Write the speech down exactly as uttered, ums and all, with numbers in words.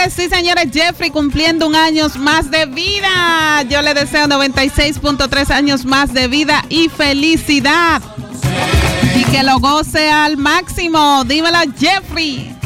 señores, sí, señores, Jeffrey cumpliendo un año más de vida. Yo le deseo noventa y seis punto tres años más de vida y felicidad. Y que lo goce al máximo. Dímelo, Jeffrey.